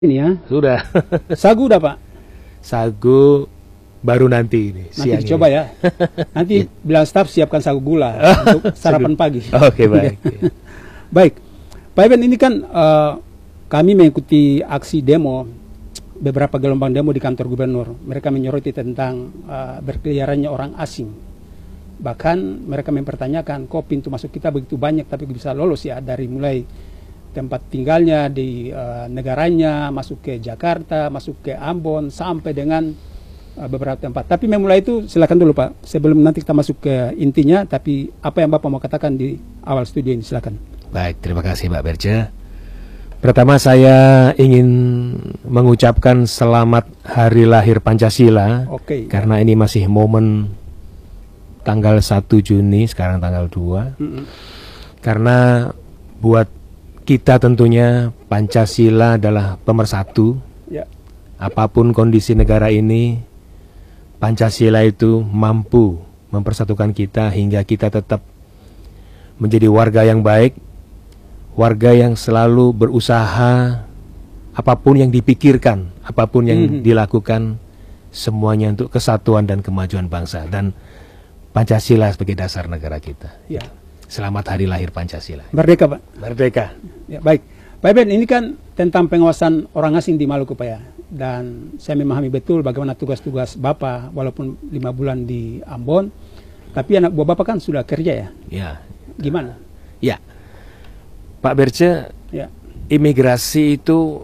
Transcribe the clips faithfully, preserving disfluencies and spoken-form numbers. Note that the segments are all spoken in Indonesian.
Ini ya. Sudah. Sagu udah Pak? Sagu baru nanti ini. Nanti dicoba ya. Nanti bilang staf siapkan sagu gula untuk sarapan pagi. Oke okay, baik. Baik. Pak Iben, ini kan uh, kami mengikuti aksi demo, beberapa gelombang demo di kantor gubernur. Mereka menyoroti tentang uh, berkeliarannya orang asing. Bahkan mereka mempertanyakan, kok pintu masuk kita begitu banyak tapi bisa lolos ya, dari mulai tempat tinggalnya di uh, negaranya, masuk ke Jakarta, masuk ke Ambon, sampai dengan uh, beberapa tempat. Tapi memulai itu silakan dulu Pak, sebelum nanti kita masuk ke intinya. Tapi apa yang Bapak mau katakan di awal studio ini, silakan. Baik, terima kasih Pak Berce. Pertama saya ingin mengucapkan selamat Hari Lahir Pancasila. Oke. Karena ini masih momen tanggal satu Juni, sekarang tanggal dua. Mm-hmm. Karena buat kita tentunya Pancasila adalah pemersatu. Ya. Apapun kondisi negara ini, Pancasila itu mampu mempersatukan kita hingga kita tetap menjadi warga yang baik, warga yang selalu berusaha, apapun yang dipikirkan, apapun yang mm-hmm. dilakukan, semuanya untuk kesatuan dan kemajuan bangsa, dan Pancasila sebagai dasar negara kita. Ya. Selamat Hari Lahir Pancasila. Merdeka Pak. Merdeka. Ya, baik. Pak Iben, ini kan tentang pengawasan orang asing di Maluku Pak ya. Dan saya memahami betul bagaimana tugas-tugas Bapak walaupun lima bulan di Ambon. Tapi anak buah Bapak kan sudah kerja ya. Ya. Gimana? Ya. Pak Berce, ya. Imigrasi itu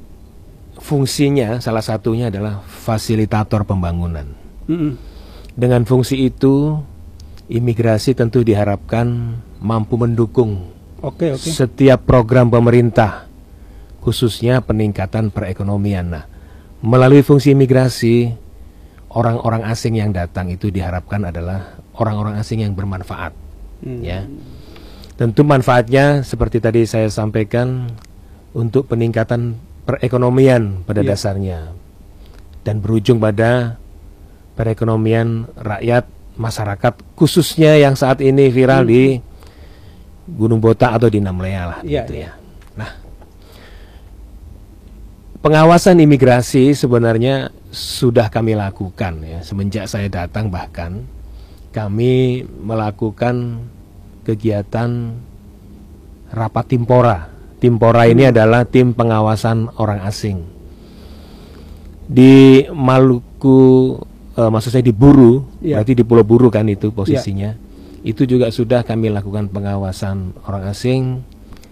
fungsinya salah satunya adalah fasilitator pembangunan. Mm-mm. Dengan fungsi itu, imigrasi tentu diharapkan mampu mendukung oke, oke. setiap program pemerintah, khususnya peningkatan perekonomian. Nah, melalui fungsi imigrasi, orang-orang asing yang datang itu diharapkan adalah orang-orang asing yang bermanfaat. Hmm. Ya, tentu manfaatnya seperti tadi saya sampaikan untuk peningkatan perekonomian pada yeah. dasarnya, dan berujung pada perekonomian rakyat masyarakat, khususnya yang saat ini viral hmm. di Gunung Botak atau di Namlea lah, ya, gitu ya. Nah, pengawasan imigrasi sebenarnya sudah kami lakukan ya semenjak saya datang. Bahkan kami melakukan kegiatan rapat Timpora. Timpora hmm. ini adalah tim pengawasan orang asing di Maluku. Uh, maksud saya di Buru, ya. Berarti di Pulau Buru kan itu posisinya. Ya. Itu juga sudah kami lakukan pengawasan orang asing.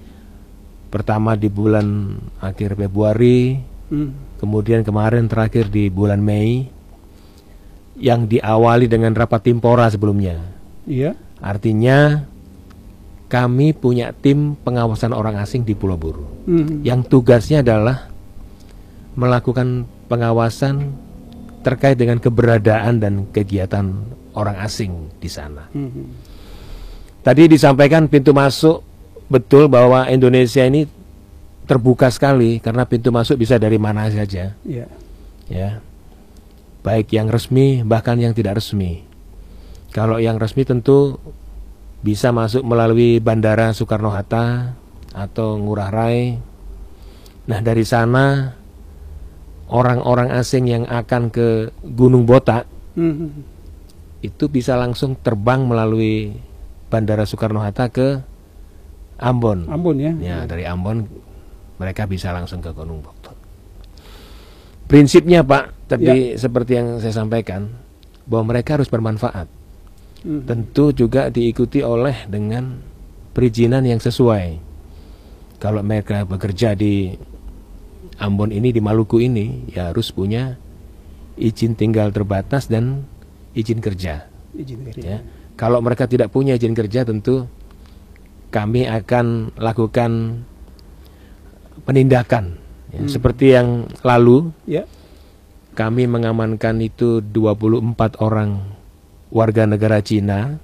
Pertama di bulan akhir Februari, hmm. kemudian kemarin terakhir di bulan Mei, yang diawali dengan rapat Timpora sebelumnya. Ya. Artinya kami punya tim pengawasan orang asing di Pulau Buru, hmm. yang tugasnya adalah melakukan pengawasan terkait dengan keberadaan dan kegiatan orang asing di sana. Mm-hmm. Tadi disampaikan pintu masuk, betul bahwa Indonesia ini terbuka sekali karena pintu masuk bisa dari mana saja. Yeah. Ya, baik yang resmi bahkan yang tidak resmi. Kalau yang resmi tentu bisa masuk melalui Bandara Soekarno-Hatta atau Ngurah Rai. Nah, dari sana orang-orang asing yang akan ke Gunung Botak mm-hmm. itu bisa langsung terbang melalui Bandara Soekarno-Hatta ke Ambon. Ambon ya. Ya, dari Ambon mereka bisa langsung ke Gunung Botak. Prinsipnya Pak, tadi ya. Seperti yang saya sampaikan, bahwa mereka harus bermanfaat. Mm-hmm. Tentu juga diikuti oleh dengan perizinan yang sesuai. Kalau mereka bekerja di Ambon ini, di Maluku ini, ya harus punya izin tinggal terbatas dan izin kerja. Izin kerja. Ya. Kalau mereka tidak punya izin kerja, tentu kami akan lakukan penindakan. Ya. Hmm. Seperti yang lalu, ya. Kami mengamankan itu dua puluh empat orang warga negara Cina.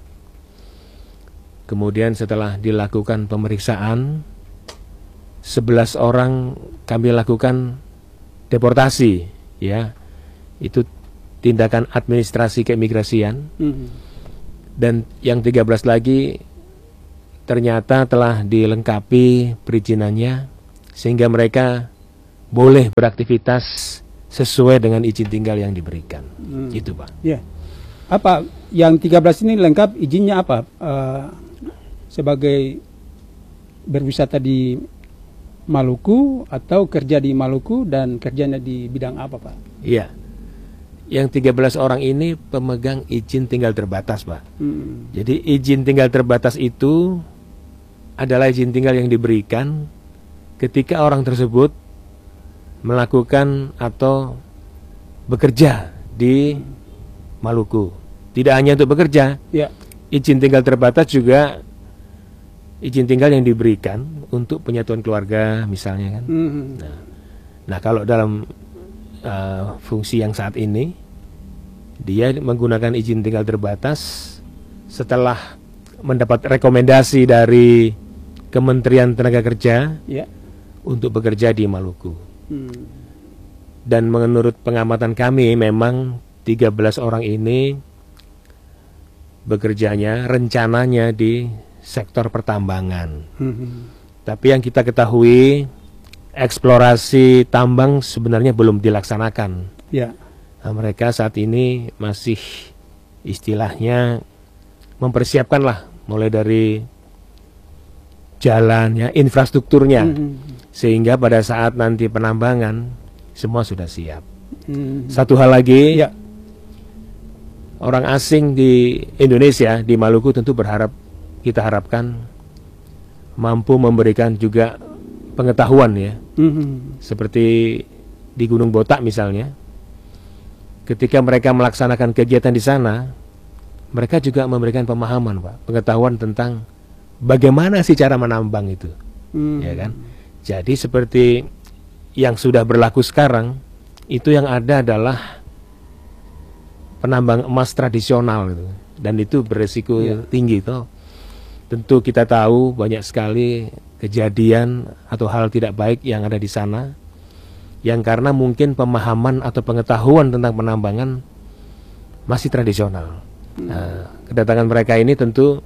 Kemudian setelah dilakukan pemeriksaan, sebelas orang kami lakukan deportasi, ya, itu tindakan administrasi keimigrasian. Mm-hmm. Dan yang tiga belas lagi ternyata telah dilengkapi perizinannya sehingga mereka boleh beraktivitas sesuai dengan izin tinggal yang diberikan. Hmm. Itu Pak. Ya. Apa yang tiga belas ini lengkap izinnya apa? Uh, sebagai berwisata di Maluku atau kerja di Maluku dan kerjanya di bidang apa Pak? Iya. Yang tiga belas orang ini pemegang izin tinggal terbatas Pak. Hmm. Jadi izin tinggal terbatas itu adalah izin tinggal yang diberikan ketika orang tersebut melakukan atau bekerja di Maluku. Tidak hanya untuk bekerja, ya. Izin tinggal terbatas juga izin tinggal yang diberikan untuk penyatuan keluarga misalnya kan. Mm-hmm. Nah, nah kalau dalam uh, fungsi yang saat ini dia menggunakan izin tinggal terbatas setelah mendapat rekomendasi dari Kementerian Tenaga Kerja yeah. untuk bekerja di Maluku. Mm. Dan menurut pengamatan kami memang tiga belas orang ini bekerjanya rencananya di sektor pertambangan. Mm-hmm. Tapi yang kita ketahui eksplorasi tambang sebenarnya belum dilaksanakan. Ya. Nah, mereka saat ini masih istilahnya mempersiapkan lah, mulai dari jalannya, infrastrukturnya, mm-hmm. sehingga pada saat nanti penambangan semua sudah siap. Mm-hmm. Satu hal lagi, ya. Orang asing di Indonesia, di Maluku tentu berharap, kita harapkan mampu memberikan juga pengetahuan ya, mm-hmm. seperti di Gunung Botak misalnya, ketika mereka melaksanakan kegiatan di sana, mereka juga memberikan pemahaman Pak, pengetahuan tentang bagaimana sih cara menambang itu, mm-hmm. ya kan? Jadi seperti yang sudah berlaku sekarang, itu yang ada adalah penambang emas tradisional gitu, dan itu beresiko yeah. tinggi toh. Tentu kita tahu banyak sekali kejadian atau hal tidak baik yang ada di sana, yang karena mungkin pemahaman atau pengetahuan tentang penambangan masih tradisional. Hmm. Nah, kedatangan mereka ini tentu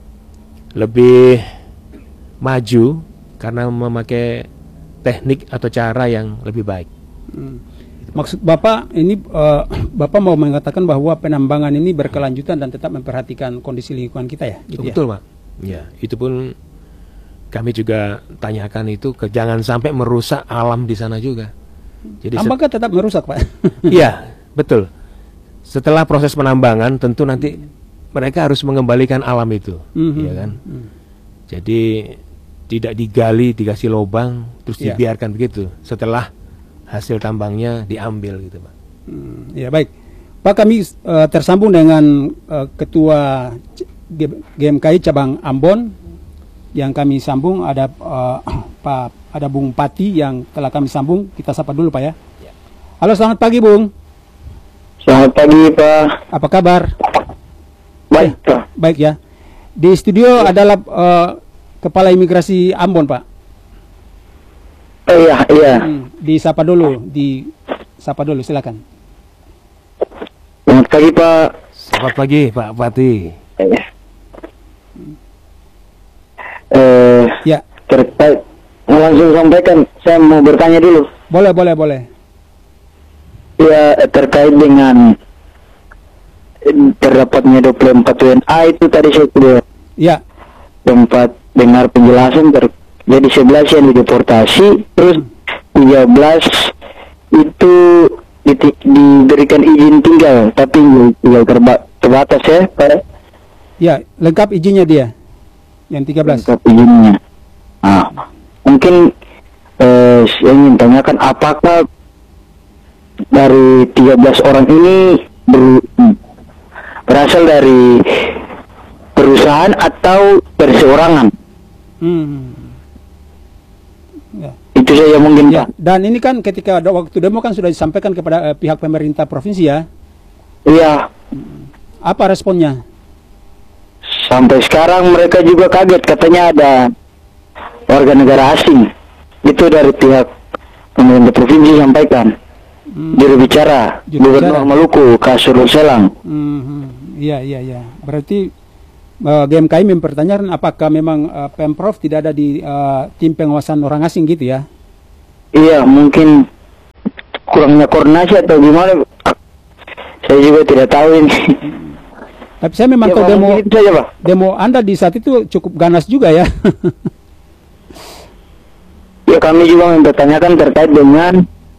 lebih maju karena memakai teknik atau cara yang lebih baik. Hmm. Maksud Bapak ini uh, Bapak mau mengatakan bahwa penambangan ini berkelanjutan dan tetap memperhatikan kondisi lingkungan kita ya? Gitu betul ya? Pak. Ya, itu pun kami juga tanyakan itu ke jangan sampai merusak alam di sana juga. Jadi apakah tetap merusak Pak? Iya, betul. Setelah proses penambangan tentu nanti mereka harus mengembalikan alam itu, mm-hmm. ya kan? Mm. Jadi tidak digali, dikasih lubang, terus yeah. dibiarkan begitu. Setelah hasil tambangnya diambil gitu Pak. Hmm, ya baik, Pak, kami uh, tersambung dengan uh, Ketua G M K I cabang Ambon. Yang kami sambung ada uh, Pak, ada Bung Pati yang telah kami sambung. Kita sapa dulu Pak ya. ya. Halo, selamat pagi Bung. Selamat pagi Pak. Apa kabar? Baik Pak. Ya, baik ya. Di studio ya. adalah uh, Kepala Imigrasi Ambon Pak. Oh iya, iya. Hmm, disapa dulu, di sapa dulu, silakan. Selamat pagi Pak. Selamat pagi Pak Pati. Ya. Eh, ya. Terkait, mau langsung sampaikan, saya mau bertanya dulu. Boleh, boleh, boleh. Ya, terkait dengan terdapatnya dua puluh empat W N A itu tadi saya sudah ya. sempat dengar penjelasan ter jadi sebelas yang dideportasi, terus tiga belas itu di, diberikan izin tinggal, tapi tinggal terba, terbatas ya Pak? Ya, lengkap izinnya dia, yang tiga belas. Lengkap izinnya. Nah, mungkin eh, saya ingin tanyakan apakah dari tiga belas orang ini ber, berasal dari perusahaan atau perseorangan? Hmm. Ya. Itu saja mungkin ya. Pak. Dan ini kan ketika ada waktu demo kan sudah disampaikan kepada eh, pihak pemerintah provinsi ya. Iya. Apa responnya? Sampai sekarang mereka juga kaget, katanya ada warga negara asing. Itu dari pihak pemerintah provinsi sampaikan. Hmm. Juru bicara Gubernur Maluku Kasur Selang. Hmm. Iya iya iya. Berarti Uh, G M K I mempertanyakan apakah memang uh, Pemprov tidak ada di uh, tim pengawasan orang asing gitu ya? Iya, mungkin kurangnya koordinasi atau gimana, saya juga tidak tahu ini. Tapi saya memang Ya, kalau Pak, demo mungkin itu saja, Pak. demo Anda di saat itu cukup ganas juga ya. Ya, kami juga mempertanyakan terkait dengan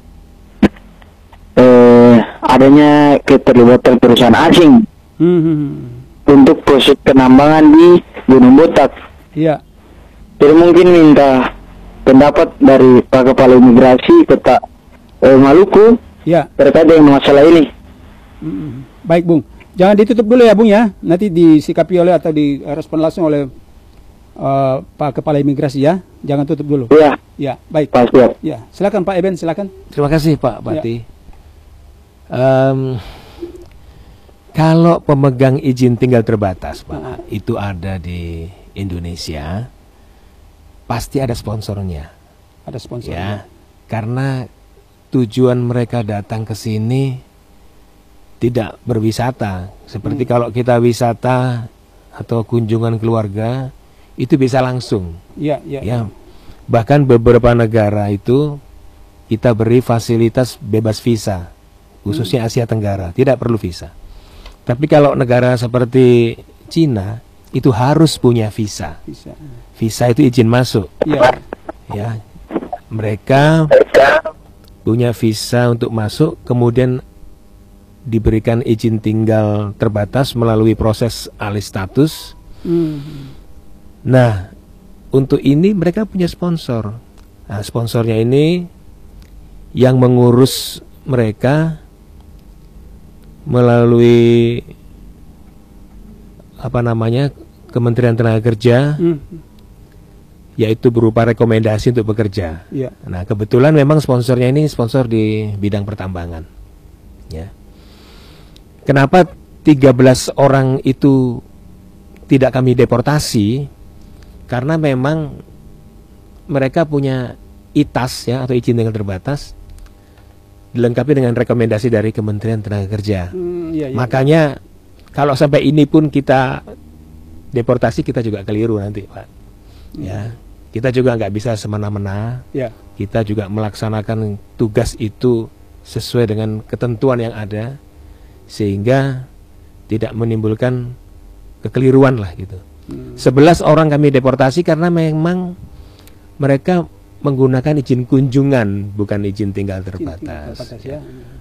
eh, adanya keterlibatan perusahaan asing Hmm. untuk proses penambangan di Gunung Botak. Iya. Jadi mungkin minta pendapat dari Pak Kepala Imigrasi Kota eh, Maluku Ya. terkait dengan masalah ini. Hmm. Baik, Bung. Jangan ditutup dulu ya, Bung ya. Nanti disikapi oleh atau direspon langsung oleh uh, Pak Kepala Imigrasi ya. Jangan tutup dulu. Ya, Ya, baik. Pak Siap. Ya, silakan Pak Eben, silakan. Terima kasih Pak Bati. Em, kalau pemegang izin tinggal terbatas, Pak, Ah. itu ada di Indonesia, pasti ada sponsornya, Ada sponsor. ya. Karena tujuan mereka datang ke sini tidak berwisata. Seperti Hmm. kalau kita wisata atau kunjungan keluarga, itu bisa langsung. Iya, iya. Ya, bahkan beberapa negara itu kita beri fasilitas bebas visa, khususnya Asia Tenggara, tidak perlu visa. Tapi kalau negara seperti Cina itu harus punya visa. Bisa. Visa itu izin masuk. Iya. Ya, mereka punya visa untuk masuk, kemudian diberikan izin tinggal terbatas melalui proses alih status. Hmm. Nah, untuk ini mereka punya sponsor. Nah, sponsornya ini yang mengurus mereka melalui apa namanya Kementerian Tenaga Kerja, Hmm. yaitu berupa rekomendasi untuk bekerja. Iya. Nah, kebetulan memang sponsornya ini sponsor di bidang pertambangan. Ya. Kenapa tiga belas orang itu tidak kami deportasi? Karena memang mereka punya I T A S ya, atau izin tinggal terbatas, dilengkapi dengan rekomendasi dari Kementerian Tenaga Kerja. Hmm, iya, iya. Makanya kalau sampai ini pun kita deportasi, kita juga keliru nanti, Pak. Ya, kita juga nggak bisa semena-mena. Iya. Kita juga melaksanakan tugas itu sesuai dengan ketentuan yang ada, sehingga tidak menimbulkan kekeliruan lah gitu. Hmm. Sebelas orang kami deportasi karena memang mereka menggunakan izin kunjungan, bukan izin tinggal terbatas. Terbatas, ya.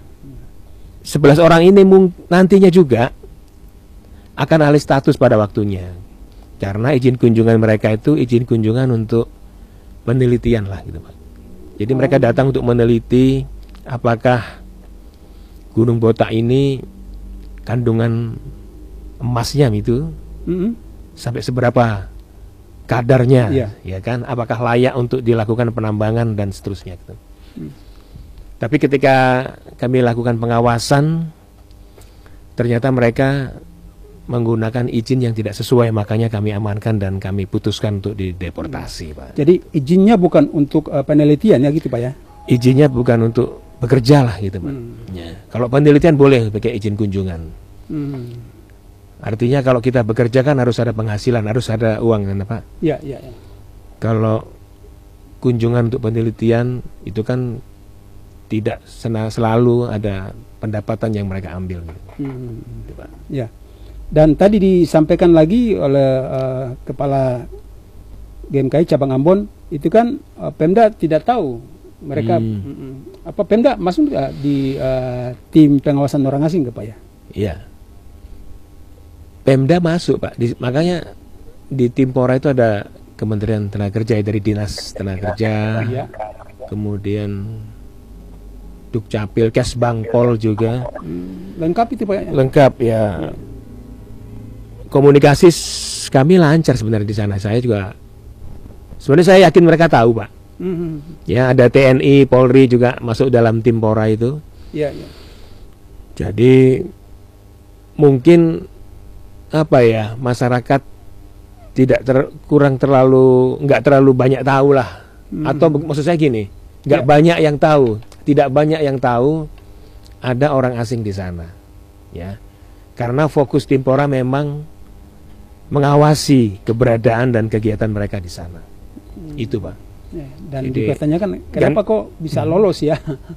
Sebelas orang ini mung- nantinya juga akan alih status pada waktunya, karena izin kunjungan mereka itu izin kunjungan untuk penelitian lah gitu, Pak. Jadi Oh. mereka datang untuk meneliti apakah Gunung Botak ini kandungan emasnya itu Hmm. sampai seberapa kadarnya, Iya. ya kan? Apakah layak untuk dilakukan penambangan dan seterusnya gitu. Hmm. Tapi ketika kami lakukan pengawasan, ternyata mereka menggunakan izin yang tidak sesuai, makanya kami amankan dan kami putuskan untuk dideportasi, Pak. Jadi izinnya bukan untuk uh, penelitian ya gitu, Pak ya. Izinnya bukan untuk bekerja lah gitu, Pak. Hmm. Ya. Kalau penelitian boleh pakai izin kunjungan. Hmm. Artinya kalau kita bekerja kan harus ada penghasilan, harus ada uang kan, Pak. Iya, iya, iya. Kalau kunjungan untuk penelitian itu kan tidak sena- selalu ada pendapatan yang mereka ambil gitu. Hmm. Gitu, Pak. Ya. Dan tadi disampaikan lagi oleh uh, Kepala G M K I cabang Ambon, itu kan uh, Pemda tidak tahu mereka Hmm. mm, mm. apa Pemda masuk nggak di uh, tim pengawasan orang asing ke Pak ya? Iya. Pemda masuk, Pak. Di- makanya di Timpora itu ada Kementerian Tenaga Kerja dari Dinas Tenaga Kerja, Iya. kemudian Dukcapil, Kesbangpol juga Hmm, lengkap itu Pak ya? lengkap ya. Komunikasi s- kami lancar sebenarnya di sana. Saya juga sebenarnya saya yakin mereka tahu, Pak. Hmm. Ya, ada T N I, Polri juga masuk dalam Timpora itu. Iya, iya. Jadi mungkin apa ya, masyarakat tidak ter, kurang terlalu nggak terlalu banyak tahu lah. Hmm. Atau be- maksud saya gini, nggak Ya. banyak yang tahu, tidak banyak yang tahu ada orang asing di sana, ya. Karena fokus Timpora memang mengawasi keberadaan dan kegiatan mereka di sana. Hmm. Itu, Pak. Ya, dan Jadi, dipertanyakan kenapa kan, kok bisa lolos ya?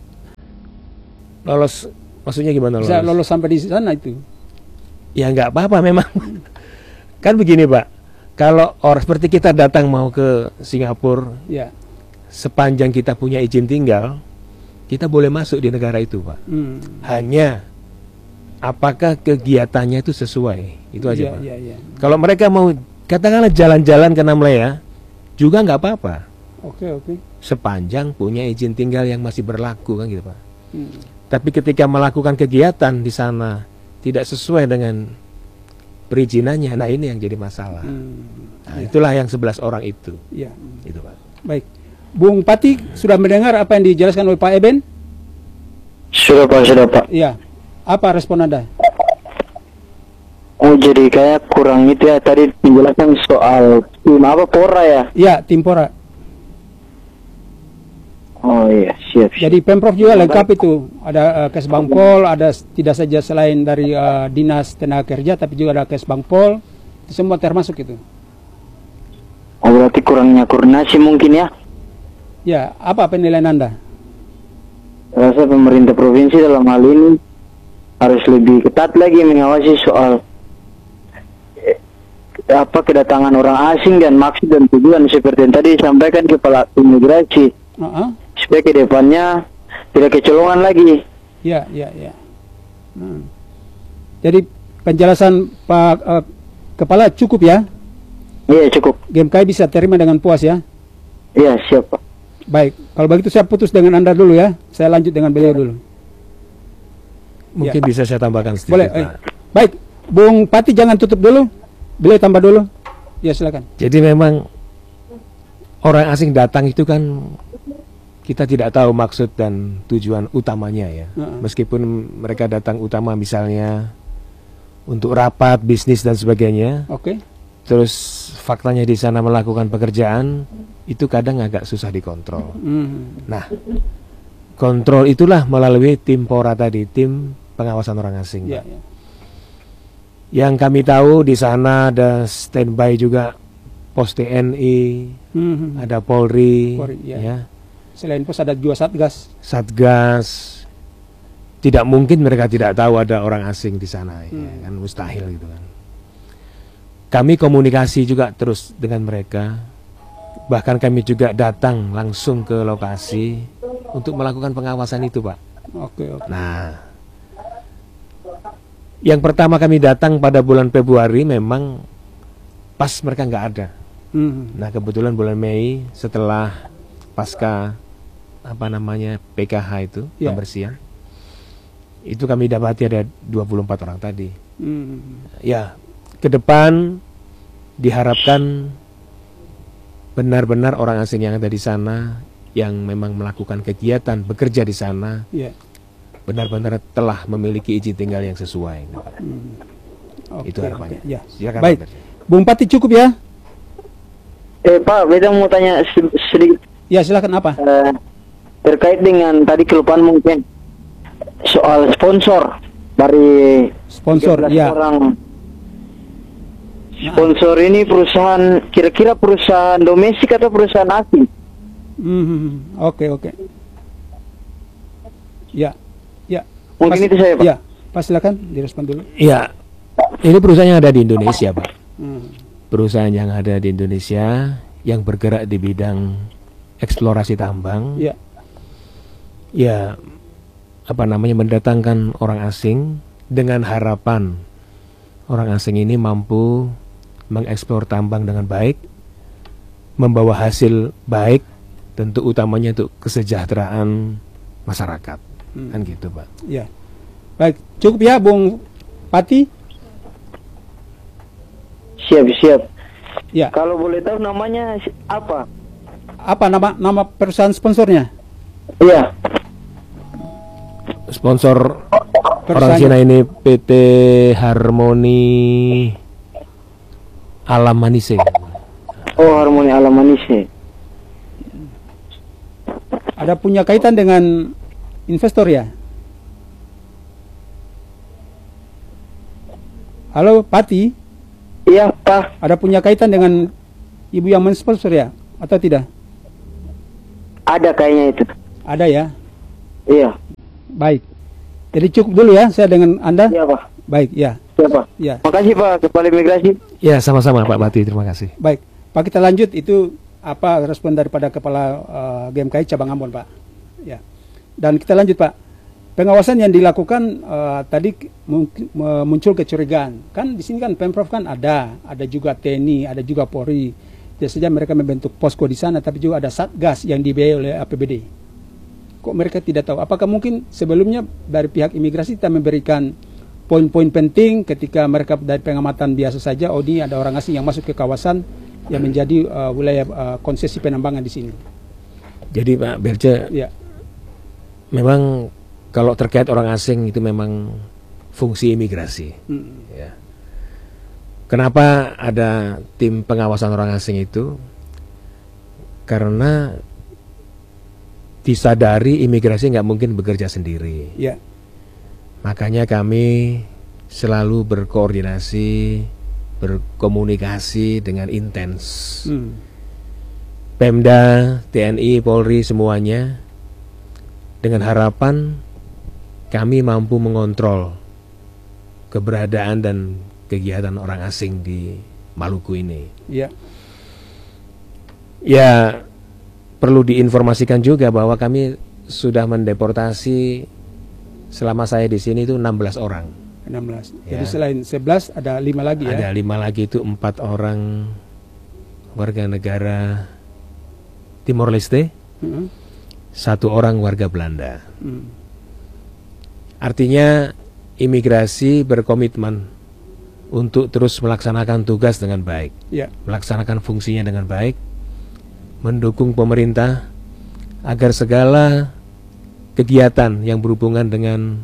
Lolos, maksudnya gimana lolos? Bisa lolos sampai di sana itu? Ya nggak apa-apa memang. Kan begini Pak, kalau orang seperti kita datang mau ke Singapura, Ya. sepanjang kita punya izin tinggal, kita boleh masuk di negara itu Pak. Hmm. Hanya apakah kegiatannya itu sesuai, itu aja Ya, Pak. ya, ya. Kalau mereka mau katakanlah jalan-jalan ke Namlaya, juga nggak apa-apa. Oke, oke. Sepanjang punya izin tinggal yang masih berlaku kan gitu Pak. Hmm. Tapi ketika melakukan kegiatan di sana tidak sesuai dengan perizinannya, nah ini yang jadi masalah. Hmm. Nah, Ya. itulah yang sebelas orang itu. Ya. Itu Pak. Baik. Bung Pati sudah mendengar apa yang dijelaskan oleh Pak Eben? Sudah Pak, sudah Pak. Iya. Apa respon Anda? Oh jadi kayak kurang itu ya tadi penjelasan soal tim apa Pora ya? Iya, Timpora. Oh iya, siap. siap. Jadi Pemprov juga lengkap itu. Ada uh, Kesbangpol, ada s- tidak saja selain dari uh, Dinas Tenaga Kerja, tapi juga ada Kesbangpol. Itu semua termasuk itu. Oh berarti kurangnya koordinasi mungkin ya? Ya, apa penilaian Anda? Rasa pemerintah provinsi dalam hal ini harus lebih ketat lagi mengawasi soal eh, apa kedatangan orang asing dan maksud dan tujuan seperti yang tadi disampaikan Kepala Imigrasi Uh-huh. supaya ke depannya tidak kecolongan lagi. Ya, ya, ya. Hmm. Jadi penjelasan Pak uh, Kepala cukup ya? Iya cukup. G M K I bisa terima dengan puas ya? Iya siap Pak. Baik, kalau begitu saya putus dengan Anda dulu ya. Saya lanjut dengan beliau dulu. Mungkin Ya. bisa saya tambahkan sedikit Boleh. Pak. Eh. Baik, Bung Pati jangan tutup dulu. Beliau tambah dulu. Ya silakan. Jadi memang orang asing datang itu kan kita tidak tahu maksud dan tujuan utamanya ya. Uh-uh. Meskipun mereka datang utama misalnya untuk rapat, bisnis dan sebagainya. Oke. Terus faktanya di sana melakukan pekerjaan, itu kadang agak susah dikontrol. Hmm. Nah, kontrol itulah melalui tim Pora tadi, tim pengawasan orang asing. Ya, Pak. ya. Yang kami tahu di sana ada standby juga pos T N I, Hmm. ada Polri, Polri, ya. ya, Selain pos ada juga Satgas. Satgas. Tidak mungkin mereka tidak tahu ada orang asing di sana, ya, Hmm. kan mustahil gitu kan. Kami komunikasi juga terus dengan mereka. Bahkan kami juga datang langsung ke lokasi untuk melakukan pengawasan itu, Pak. Oke, oke. Nah, yang pertama kami datang pada bulan Februari memang pas mereka nggak ada. Hmm. Nah, kebetulan bulan Mei setelah pasca apa namanya P K H itu, Ya. pembersihan, itu kami dapati ada dua puluh empat orang tadi. Hmm. Ya, ke depan diharapkan benar-benar orang asing yang ada di sana yang memang melakukan kegiatan bekerja di sana Ya. benar-benar telah memiliki izin tinggal yang sesuai. Hmm. Oke, Itu harapannya. oke. Ya. Silakan, Baik. Pak. Bung Pati cukup ya? Eh Pak, beta mau tanya se- sedikit Ya, silakan apa? eh, terkait dengan tadi kelupaan mungkin soal sponsor dari Sponsor, tiga belas ya. orang. Sponsor ini perusahaan kira-kira perusahaan domestik atau perusahaan asing? Hmm. Oke, oke. Ya. Ya. Mungkin Pas- itu saya, Pak. Ya. Pak silakan direspon dulu. Ya, ini perusahaan yang ada di Indonesia, Pak. Hmm. Perusahaan yang ada di Indonesia yang bergerak di bidang eksplorasi tambang. Ya. Ya, apa namanya, mendatangkan orang asing dengan harapan orang asing ini mampu mengeksplor tambang dengan baik, membawa hasil baik, tentu utamanya untuk kesejahteraan masyarakat. Hmm. Kan gitu, Pak. Ya. Baik, cukup ya Bung Pati? Siap, siap. Ya. Kalau boleh tahu namanya si- apa? Apa nama nama perusahaan sponsornya? Iya. Sponsor orang Perusahaan- Cina ini P T Harmoni Alam Manise. Oh, Harmoni Alam Manise. Ada punya kaitan dengan investor ya? Halo Pati, Iya, Pak. ada punya kaitan dengan ibu yang mensponsor ya? Atau tidak? ada kayaknya itu. Ada ya? Iya. Baik. Jadi cukup dulu ya saya dengan Anda. Iya Pak. Baik, ya. Iya Pak. Ya. Makasih Pak Kepala Imigrasi. Ya, sama-sama Pak Bati, terima kasih. Baik, Pak, kita lanjut. Itu apa respon daripada Kepala uh, G M K I cabang Ambon, Pak. Ya. Dan kita lanjut, Pak. Pengawasan yang dilakukan uh, tadi muncul kecurigaan. Kan di sini kan Pemprov kan ada, ada juga T N I, ada juga Polri. Biasanya mereka membentuk posko di sana, tapi juga ada Satgas yang dibiayai oleh A P B D. Kok mereka tidak tahu? Apakah mungkin sebelumnya dari pihak imigrasi kita memberikan poin-poin penting ketika mereka dari pengamatan biasa saja, oh ini ada orang asing yang masuk ke kawasan yang menjadi uh, wilayah uh, konsesi penambangan di sini. Jadi Pak Berce, ya. Memang kalau terkait orang asing itu memang fungsi imigrasi. Hmm. Ya. Kenapa ada tim pengawasan orang asing itu? Karena disadari imigrasi nggak mungkin bekerja sendiri. Ya. Makanya kami selalu berkoordinasi, berkomunikasi dengan intens. Hmm. Pemda, T N I, Polri semuanya dengan harapan kami mampu mengontrol keberadaan dan kegiatan orang asing di Maluku ini. Ya. Ya, perlu diinformasikan juga bahwa kami sudah mendeportasi selama saya di sini itu enam belas orang. enam belas. Ya. Jadi selain sebelas ada lima lagi ya. Ada lima lagi, itu empat orang warga negara Timor Leste, mm-hmm. satu orang warga Belanda. Mm. Artinya imigrasi berkomitmen untuk terus melaksanakan tugas dengan baik, ya. Melaksanakan fungsinya dengan baik, mendukung pemerintah agar segala kegiatan yang berhubungan dengan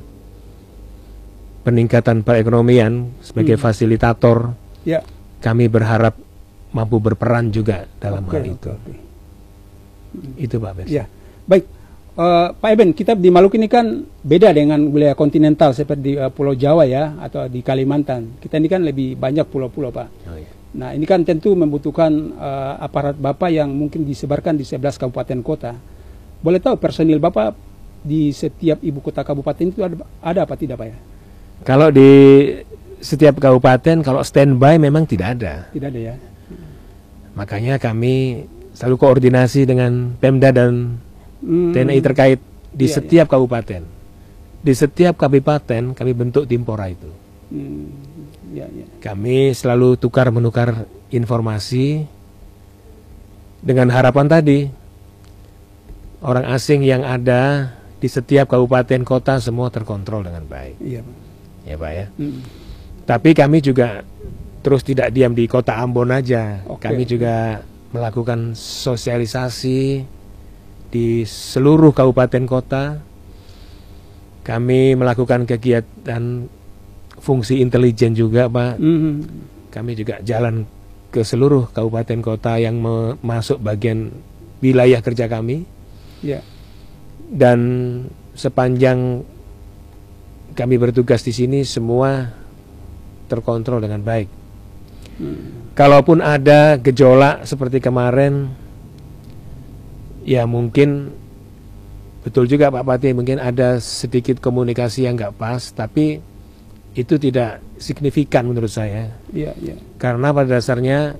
peningkatan perekonomian sebagai hmm. fasilitator, ya. Kami berharap mampu berperan juga dalam okay, hal itu. Okay, okay. Itu Pak Bes. Ya, baik. Uh, Pak Eben, kita di Maluku ini kan beda dengan wilayah kontinental seperti uh, Pulau Jawa ya, atau di Kalimantan. Kita ini kan lebih banyak pulau-pulau, Pak. Oh, iya. Nah, ini kan tentu membutuhkan uh, aparat Bapak yang mungkin disebarkan di sebelas kabupaten kota. Boleh tahu personil Bapak di setiap ibu kota kabupaten itu ada, ada apa tidak, Pak ya? Kalau di setiap kabupaten, kalau standby memang tidak ada. Tidak ada ya. Makanya kami selalu koordinasi dengan Pemda dan hmm. T N I terkait di iya, setiap iya. kabupaten. Di setiap kabupaten kami bentuk Timpora itu. Hmm. Ya, ya. Kami selalu tukar menukar informasi dengan harapan tadi orang asing yang ada di setiap kabupaten kota semua terkontrol dengan baik. Iya, Pak. Ya, Pak ya. Hmm. Tapi kami juga terus tidak diam di kota Ambon aja. Okay. Kami juga melakukan sosialisasi di seluruh kabupaten kota. Kami melakukan kegiatan fungsi intelijen juga, Pak. Mm-hmm. Kami juga jalan ke seluruh kabupaten kota yang masuk bagian wilayah kerja kami. Yeah. Dan sepanjang kami bertugas di sini semua terkontrol dengan baik. Mm. Kalaupun ada gejolak seperti kemarin, ya mungkin betul juga Pak Pati, mungkin ada sedikit komunikasi yang nggak pas, tapi itu tidak signifikan menurut saya. Iya, iya. Karena pada dasarnya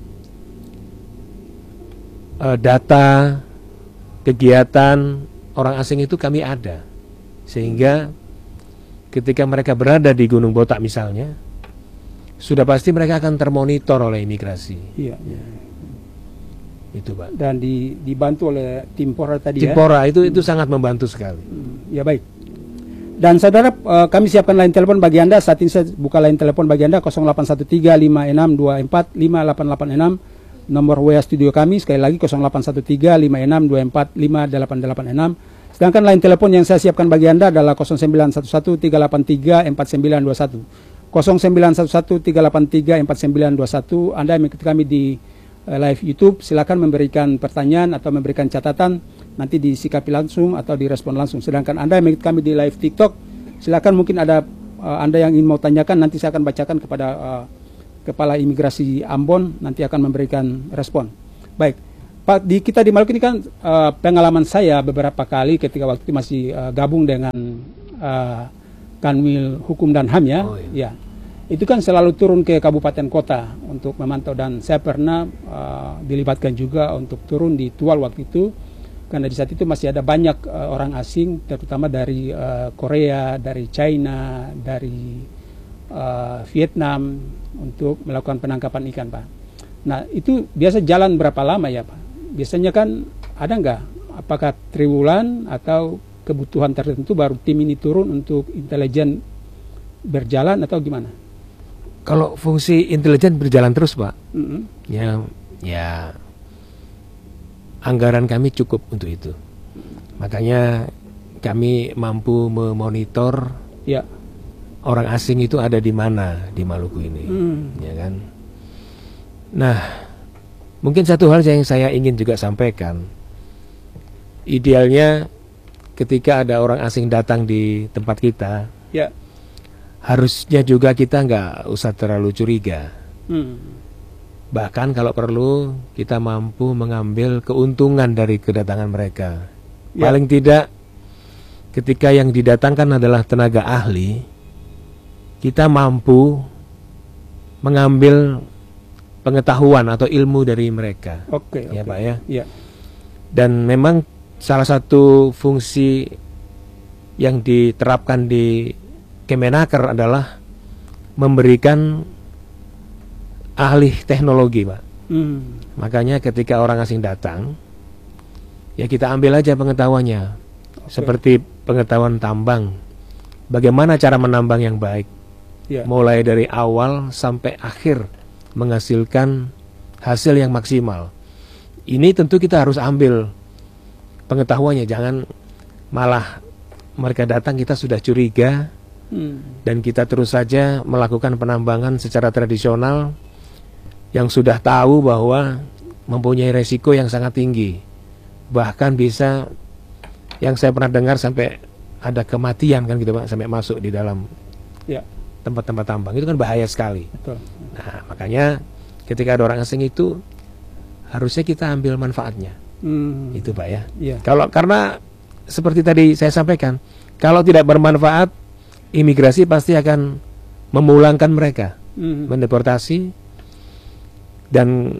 uh, data kegiatan orang asing itu kami ada, sehingga ketika mereka berada di Gunung Botak misalnya, sudah pasti mereka akan termonitor oleh imigrasi. Iya, iya. Itu Pak. Dan di, dibantu oleh Timpora tadi Timpora ya. itu itu sangat membantu sekali. Ya baik. Dan saudara, uh, kami siapkan line telepon bagi Anda. Saat ini saya buka line telepon bagi Anda nol delapan satu tiga lima enam dua empat lima delapan delapan enam. Nomor W A studio kami sekali lagi nol delapan satu tiga lima enam dua empat lima delapan delapan enam. Sedangkan line telepon yang saya siapkan bagi Anda adalah nol sembilan satu satu tiga delapan tiga empat sembilan dua satu. nol sembilan satu satu tiga delapan tiga empat sembilan dua satu. Anda yang mengikuti kami di uh, live YouTube, silakan memberikan pertanyaan atau memberikan catatan, nanti disikapi langsung atau direspon langsung. Sedangkan Anda yang mengikuti kami di live TikTok, silakan mungkin ada uh, Anda yang ingin mau tanyakan, nanti saya akan bacakan kepada uh, Kepala Imigrasi Ambon, nanti akan memberikan respon. Baik, Pak, di kita di Maluku ini kan uh, pengalaman saya beberapa kali ketika waktu itu masih uh, gabung dengan uh, Kanwil Hukum dan H A M ya, oh, iya. ya, itu kan selalu turun ke kabupaten kota untuk memantau, dan saya pernah uh, dilibatkan juga untuk turun di Tual waktu itu, karena di saat itu masih ada banyak uh, orang asing, terutama dari uh, Korea, dari China, dari uh, Vietnam, untuk melakukan penangkapan ikan, Pak. Nah, itu biasa jalan berapa lama ya, Pak? Biasanya kan ada nggak? Apakah triwulan atau kebutuhan tertentu baru tim ini turun untuk intelijen berjalan atau gimana? Kalau fungsi intelijen berjalan terus, Pak, Mm-hmm. ya, ya anggaran kami cukup untuk itu. Makanya kami mampu memonitor Ya. orang asing itu ada di mana di Maluku ini, Mm. ya kan? Nah, mungkin satu hal yang saya ingin juga sampaikan, idealnya ketika ada orang asing datang di tempat kita, Ya. harusnya juga kita nggak usah terlalu curiga. Mm. Bahkan kalau perlu kita mampu mengambil keuntungan dari kedatangan mereka. Ya. Paling tidak ketika yang didatangkan adalah tenaga ahli, kita mampu mengambil pengetahuan atau ilmu dari mereka. Oke. Ya, oke. Pak ya. Ya. Dan memang salah satu fungsi yang diterapkan di Kemenaker adalah memberikan ahli teknologi, Pak. Mm. Makanya ketika orang asing datang, ya kita ambil aja pengetahuannya. Oke. Seperti pengetahuan tambang. Bagaimana cara menambang yang baik. Ya. Mulai dari awal sampai akhir menghasilkan hasil yang maksimal. Ini tentu kita harus ambil pengetahuannya. Jangan malah mereka datang kita sudah curiga, Mm. dan kita terus saja melakukan penambangan secara tradisional yang sudah tahu bahwa mempunyai resiko yang sangat tinggi. Bahkan bisa, yang saya pernah dengar sampai ada kematian kan gitu Pak, sampai masuk di dalam Ya. tempat-tempat tambang. Itu kan bahaya sekali. Betul. Nah, makanya ketika ada orang asing itu harusnya kita ambil manfaatnya. Mm. Itu Pak ya. Ya. Kalau karena seperti tadi saya sampaikan, kalau tidak bermanfaat, imigrasi pasti akan memulangkan mereka, Mm. mendeportasi, dan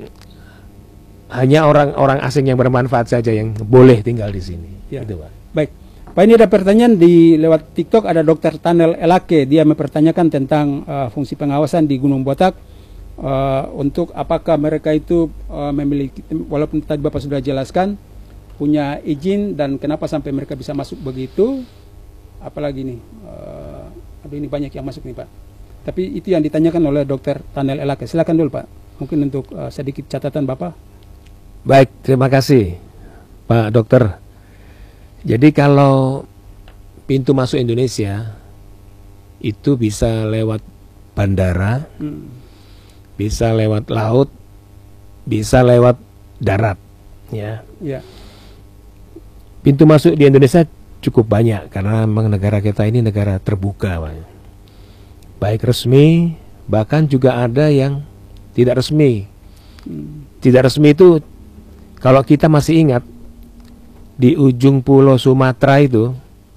hanya orang-orang asing yang bermanfaat saja yang boleh tinggal di sini. Ya. Itu, Pak. Baik, Pak, ini ada pertanyaan di lewat TikTok, ada dokter Tanel Elake, dia mempertanyakan tentang uh, fungsi pengawasan di Gunung Botak, uh, untuk apakah mereka itu uh, memiliki, walaupun tadi Bapak sudah jelaskan, punya izin, dan kenapa sampai mereka bisa masuk begitu, apalagi nih, uh, aduh ini banyak yang masuk nih Pak. Tapi itu yang ditanyakan oleh dokter Tanel Elake. Silakan dulu Pak, mungkin untuk uh, sedikit catatan Bapak. Baik, terima kasih Pak Dokter. Jadi kalau pintu masuk Indonesia itu bisa lewat bandara, Hmm. bisa lewat laut, bisa lewat darat, ya. Ya. Pintu masuk di Indonesia cukup banyak karena memang negara kita ini negara terbuka, Pak. Baik resmi, bahkan juga ada yang tidak resmi. Hmm. Tidak resmi itu kalau kita masih ingat, di ujung pulau Sumatera itu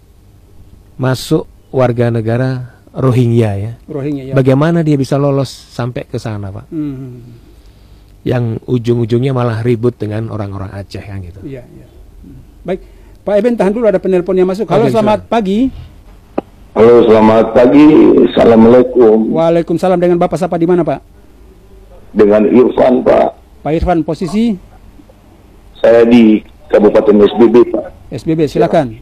masuk warga negara Rohingya ya. Rohingya ya. Bagaimana dia bisa lolos sampai ke sana, Pak? Hmm. Yang ujung-ujungnya malah ribut dengan orang-orang Aceh kan gitu. Iya, iya. Hmm. Baik, Pak Eben, tahan dulu, ada penelpon yang masuk. Halo, Oke, selamat sorry. pagi. Halo, selamat pagi. Assalamualaikum. Waalaikumsalam. Dengan Bapak siapa di mana, Pak? Dengan Irfan, Pak. Pak Irfan, posisi Saya di Kabupaten S B B, Pak. S B B, silakan.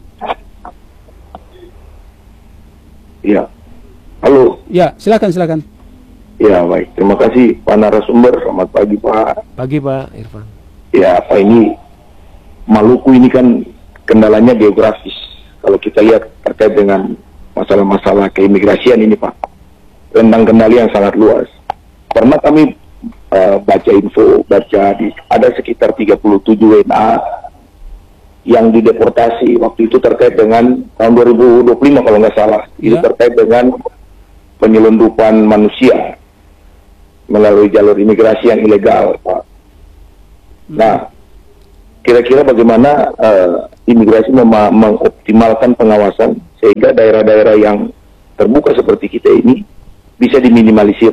Ya. Halo. Ya, silakan, silakan. Ya, baik. Terima kasih Pak narasumber. Selamat pagi, Pak. Pagi Pak Irfan. Ya, Pak, ini Maluku ini kan kendalanya geografis. Kalau kita lihat terkait dengan masalah-masalah keimigrasian ini, Pak, rentang kendali yang sangat luas. Pernah kami uh, baca info, baca di, ada sekitar tiga puluh tujuh W N A yang dideportasi waktu itu terkait dengan tahun dua ribu dua puluh lima kalau nggak salah. Itu Ya. terkait dengan penyelundupan manusia melalui jalur imigrasi yang ilegal, Pak. Nah, kira-kira bagaimana uh, imigrasi mem- mengoptimalkan pengawasan sehingga daerah-daerah yang terbuka seperti kita ini bisa diminimalisir.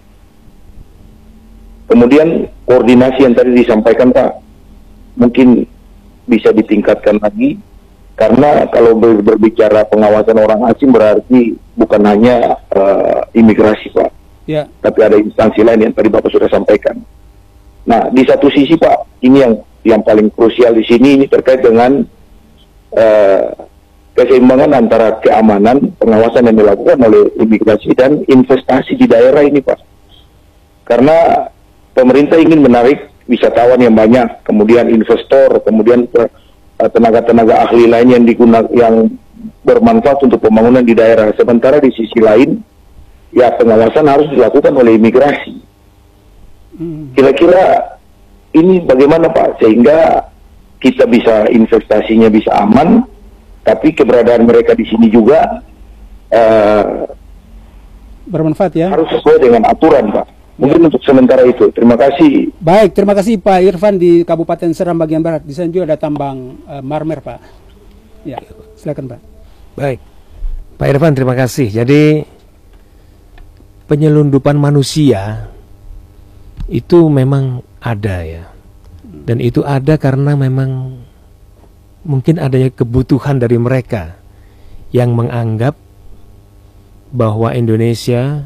Kemudian koordinasi yang tadi disampaikan Pak, mungkin bisa ditingkatkan lagi, karena kalau ber- berbicara pengawasan orang asing berarti bukan hanya uh, imigrasi Pak, Ya. tapi ada instansi lain yang tadi Bapak sudah sampaikan. Nah, di satu sisi Pak, ini yang yang paling krusial di sini ini terkait dengan uh, keseimbangan antara keamanan, pengawasan yang dilakukan oleh imigrasi dan investasi di daerah ini Pak. Karena pemerintah ingin menarik wisatawan yang banyak, kemudian investor, kemudian tenaga-tenaga ahli lain yang digunakan, yang bermanfaat untuk pembangunan di daerah. Sementara di sisi lain, ya pengawasan harus dilakukan oleh imigrasi. Kira-kira ini bagaimana Pak, sehingga kita bisa investasinya bisa aman, tapi keberadaan mereka di sini juga uh, Bermanfaat ya. harus sesuai dengan aturan Pak. Mungkin ya. Untuk sementara itu. Terima kasih. Baik, terima kasih Pak Irfan di Kabupaten Seram bagian barat. Di sana juga ada tambang uh, marmer Pak. Ya, silakan Pak. Baik, Pak Irfan, terima kasih. Jadi penyelundupan manusia itu memang ada ya, dan itu ada karena memang mungkin adanya kebutuhan dari mereka yang menganggap bahwa Indonesia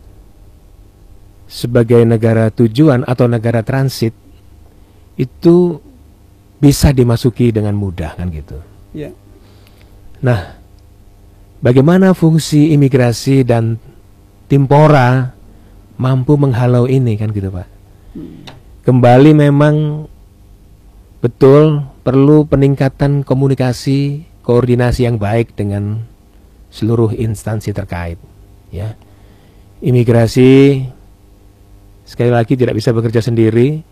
sebagai negara tujuan atau negara transit itu bisa dimasuki dengan mudah kan gitu. Ya. Nah, bagaimana fungsi imigrasi dan Timpora mampu menghalau ini kan gitu Pak. Kembali memang betul perlu peningkatan komunikasi, koordinasi yang baik dengan seluruh instansi terkait ya. Imigrasi sekali lagi tidak bisa bekerja sendiri.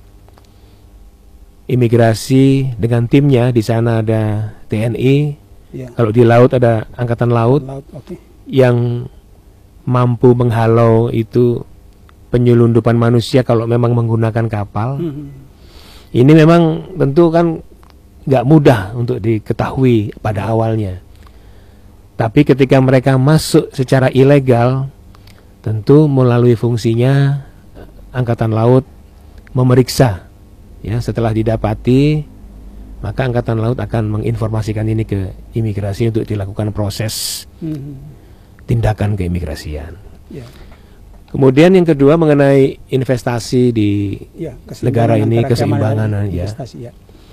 Imigrasi dengan timnya, di sana ada T N I, ya. Kalau di laut ada Angkatan Laut, laut okay. Yang mampu menghalau itu penyelundupan manusia kalau memang menggunakan kapal. Hmm. Ini memang tentu kan nggak mudah untuk diketahui pada awalnya. Tapi ketika mereka masuk secara ilegal, tentu melalui fungsinya Angkatan Laut memeriksa. Ya, setelah didapati, maka Angkatan Laut akan menginformasikan ini ke imigrasi untuk dilakukan proses hmm. tindakan keimigrasian. Ya. Kemudian yang kedua mengenai investasi di ya, negara ini, keseimbangan ya. Ya.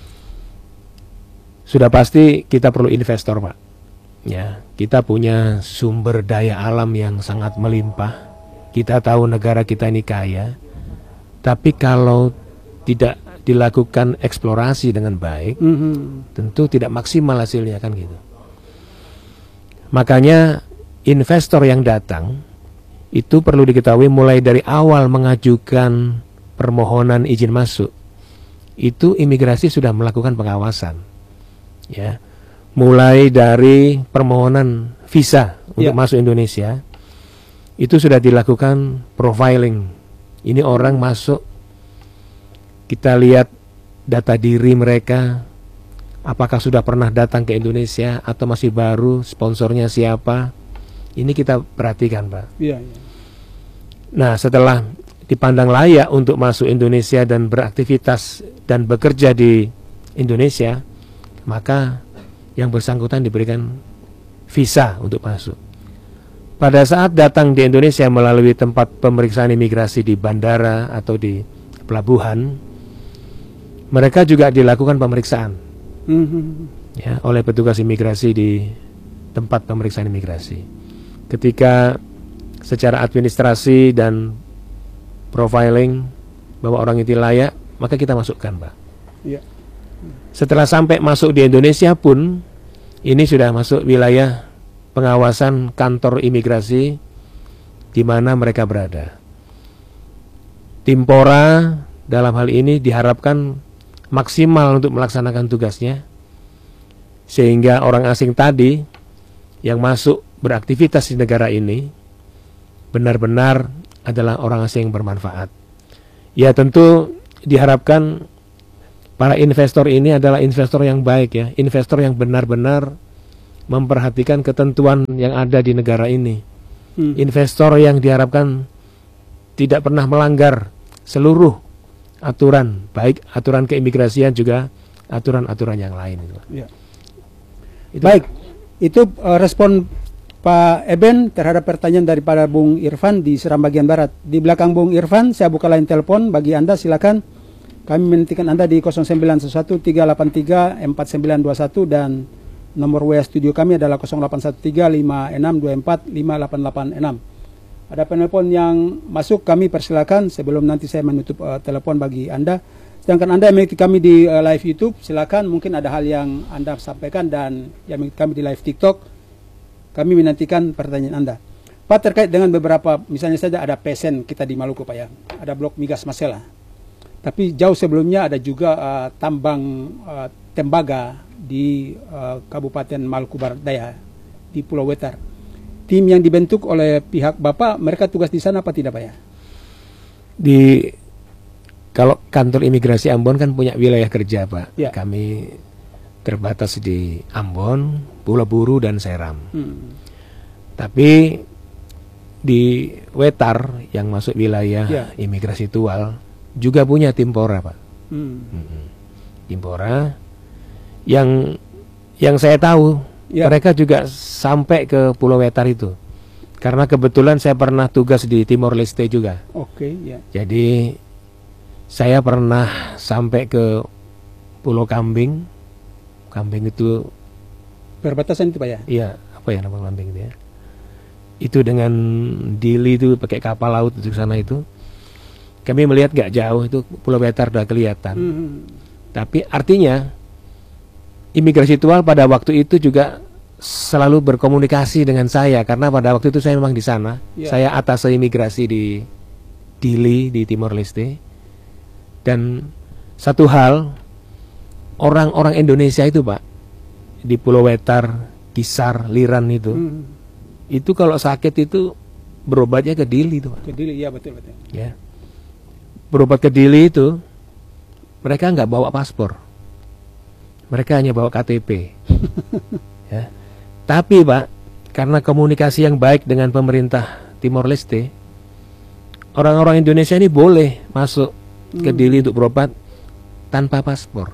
Sudah pasti kita perlu investor Pak. Ya, kita punya sumber daya alam yang sangat melimpah. Kita tahu negara kita ini kaya. Tapi kalau tidak dilakukan eksplorasi dengan baik, mm-hmm. tentu tidak maksimal hasilnya kan gitu. Makanya investor yang datang itu perlu diketahui mulai dari awal mengajukan permohonan izin masuk, itu imigrasi sudah melakukan pengawasan, ya. Mulai dari permohonan visa untuk yeah. masuk Indonesia, itu sudah dilakukan profiling. Ini orang masuk, kita lihat data diri mereka, apakah sudah pernah datang ke Indonesia atau masih baru, sponsornya siapa, ini kita perhatikan Pak. Yeah, yeah. Nah, setelah dipandang layak untuk masuk Indonesia dan beraktivitas dan bekerja di Indonesia, maka yang bersangkutan diberikan visa untuk masuk. Pada saat datang di Indonesia melalui tempat pemeriksaan imigrasi di bandara atau di pelabuhan, mereka juga dilakukan pemeriksaan mm-hmm. ya, oleh petugas imigrasi di tempat pemeriksaan imigrasi. Ketika secara administrasi dan profiling bahwa orang itu layak, maka kita masukkan Pak. Ya. Setelah sampai masuk di Indonesia pun, ini sudah masuk wilayah pengawasan kantor imigrasi di mana mereka berada. Timpora dalam hal ini diharapkan maksimal untuk melaksanakan tugasnya, sehingga orang asing tadi yang masuk beraktivitas di negara ini benar-benar adalah orang asing yang bermanfaat. Ya tentu diharapkan para investor ini adalah investor yang baik ya, investor yang benar-benar memperhatikan ketentuan yang ada di negara ini. Hmm. Investor yang diharapkan tidak pernah melanggar seluruh aturan, baik aturan keimigrasian juga aturan-aturan yang lain itu. Ya. Itu baik, itu uh, respon Pak Eben terhadap pertanyaan daripada Bung Irfan di Seram bagian Barat. Di belakang Bung Irfan, saya buka line telepon bagi Anda, silakan. Kami menantikan Anda di nol sembilan satu tiga delapan tiga empat sembilan dua satu dan nomor W A studio kami adalah nol delapan satu tiga lima enam dua empat lima delapan delapan enam. Ada penelpon yang masuk, kami persilakan sebelum nanti saya menutup uh, telepon bagi Anda. Sedangkan Anda yang mengikuti kami di uh, live YouTube, silakan, mungkin ada hal yang Anda sampaikan, dan yang mengikuti kami di live TikTok, kami menantikan pertanyaan Anda. Pak, terkait dengan beberapa, misalnya saja ada pesen kita di Maluku Pak ya, ada blok migas Masela. Tapi jauh sebelumnya ada juga uh, tambang uh, tembaga di uh, Kabupaten Maluku Barat Daya, di Pulau Wetar. Tim yang dibentuk oleh pihak Bapak, mereka tugas di sana apa tidak Pak ya? Di kalau kantor imigrasi Ambon kan punya wilayah kerja Pak. Ya. Kami terbatas di Ambon, Pulau Buru dan Seram. Hmm. Tapi di Wetar yang masuk wilayah ya. imigrasi Tual juga punya Timpora Pak. Hmm. Hmm. Timpora yang yang saya tahu ya. Mereka juga sampai ke Pulau Wetar itu. Karena kebetulan saya pernah tugas di Timor Leste juga. Oke, ya. Jadi saya pernah sampai ke Pulau Kambing. Kambing itu perbatasan itu Pak ya? Iya, apa ya nama Kambing itu ya? Itu dengan Dili itu pakai kapal laut di sana itu. Kami melihat gak jauh itu Pulau Wetar udah kelihatan. Hmm. Tapi artinya imigrasi Tual pada waktu itu juga selalu berkomunikasi dengan saya, karena pada waktu itu saya memang di sana. Ya. Saya atase imigrasi di Dili di Timor Leste. Dan satu hal, orang-orang Indonesia itu Pak di Pulau Wetar, Kisar, Liran itu, hmm. itu kalau sakit itu berobatnya ke Dili itu Pak. Ke Dili, ya betul betul. Ya, berobat ke Dili itu mereka nggak bawa paspor, mereka hanya bawa K T P. Ya. Tapi Pak, karena komunikasi yang baik dengan pemerintah Timor Leste, orang-orang Indonesia ini boleh masuk ke Dili untuk berobat tanpa paspor.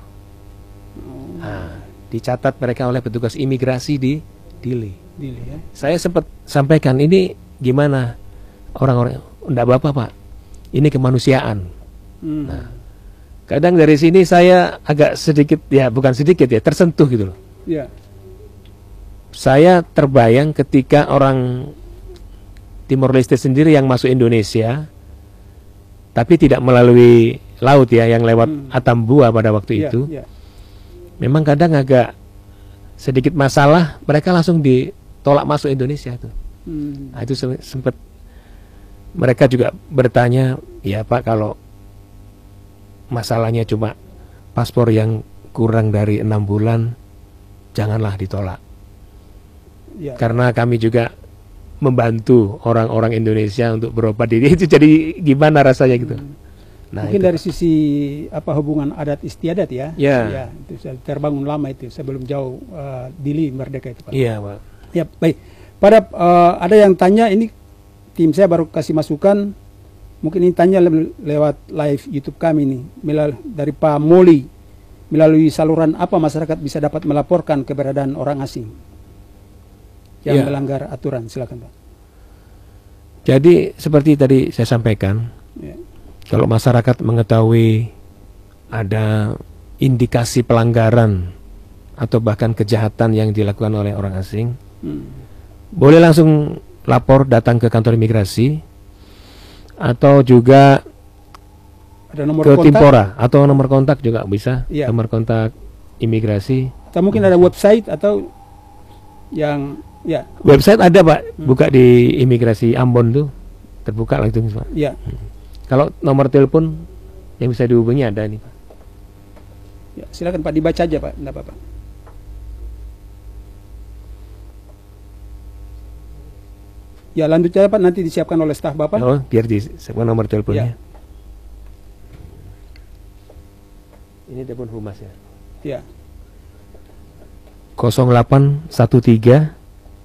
Nah, dicatat mereka oleh petugas imigrasi di Dili. Dili ya. Saya sempat sampaikan, ini gimana orang-orang, enggak apa-apa Pak, ini kemanusiaan. Hmm. Nah, kadang dari sini saya agak sedikit, ya bukan sedikit ya, tersentuh gitu loh. Ya. Saya terbayang ketika orang Timor Leste sendiri yang masuk Indonesia, tapi tidak melalui laut ya, yang lewat hmm. Atambua pada waktu ya, itu. Ya. Memang kadang agak sedikit masalah, mereka langsung ditolak masuk Indonesia tuh. Hmm. Nah, itu sempat mereka juga bertanya, ya Pak, kalau masalahnya cuma paspor yang kurang dari enam bulan, janganlah ditolak. Ya. Karena kami juga membantu orang-orang Indonesia untuk berobat di itu, jadi gimana rasanya gitu. Hmm. Nah, mungkin itu, dari sisi apa hubungan adat istiadat ya, ya, ya itu terbangun lama itu sebelum jauh uh, Dili merdeka itu Pak. Iya Pak. Ya baik. Pada uh, ada yang tanya, ini tim saya baru kasih masukan, mungkin ini tanya le lewat live YouTube kami nih, Melal dari Pak Moli, melalui saluran apa masyarakat bisa dapat melaporkan keberadaan orang asing yang ya. melanggar aturan? Silakan Pak. Jadi seperti tadi saya sampaikan, ya. Kalau masyarakat mengetahui ada indikasi pelanggaran atau bahkan kejahatan yang dilakukan oleh orang asing, hmm. boleh langsung lapor datang ke kantor imigrasi, atau juga ada nomor ke kontak? Timpora, atau nomor kontak juga bisa, ya. Nomor kontak imigrasi. Atau mungkin ada website atau yang ya. Website ada Pak, hmm. buka di imigrasi Ambon tuh, terbuka langsung Pak. Ya. Hmm. Kalau nomor telepon yang bisa dihubungi ada nih Pak. Ya, silakan Pak, dibaca aja Pak, enggak apa-apa. Ya lanjut aja Pak, nanti disiapkan oleh staf Bapak. Oh, biar disiapkan nomor teleponnya. Ini telepon humas ya. Ya. nol delapan satu tiga